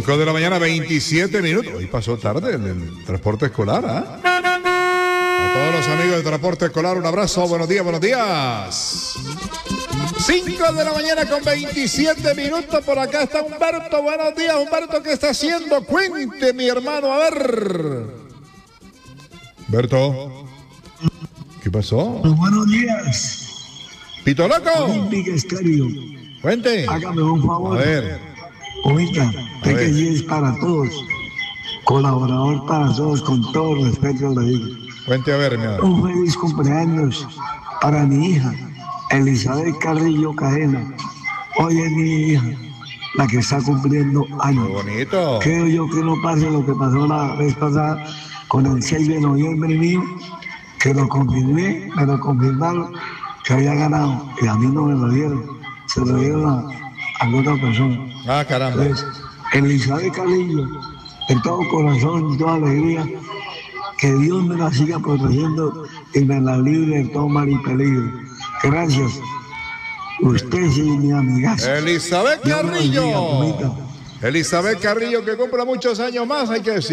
5 de la mañana, 27 minutos. Hoy pasó tarde en el transporte escolar, ¿ah? A todos los amigos del transporte escolar, un abrazo. Buenos días, buenos días. 5 de la mañana con 27 minutos. Por acá está Humberto. Buenos días, Humberto. ¿Qué está haciendo? Cuente, mi hermano. A ver. Humberto. ¿Qué pasó? Buenos días. Pito Loco. Olímpica Estéreo. Cuente. Hágame un favor. A ver. Oiga, que es para todos. Colaborador para todos, con todo respeto le digo. Cuente a ver, mi amor. Un feliz cumpleaños para mi hija, Elizabeth Carrillo Cadena. Hoy es mi hija, la que está cumpliendo años. Qué bonito. Creo yo que no pase lo que pasó la vez pasada con el 6 de noviembre mío, que lo confirmé, me lo confirmaron que había ganado y a mí no me lo dieron, se lo dieron a otra persona. Ah, caramba. Entonces, Elizabeth Carrillo, de todo corazón y toda alegría, que Dios me la siga protegiendo y me la libre de todo mal y peligro. Gracias. Usted sí, mi amiga. Elizabeth Carrillo. Elizabeth Carrillo, que cumpla muchos años más, hay que decir.